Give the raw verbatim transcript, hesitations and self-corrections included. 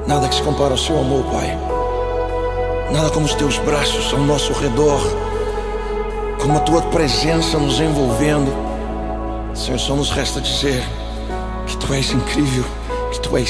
Nada que se compara ao seu amor, Pai. Nada como os teus braços ao nosso redor, como a tua presença nos envolvendo. Senhor, só nos resta dizer que tu és incrível, que tu és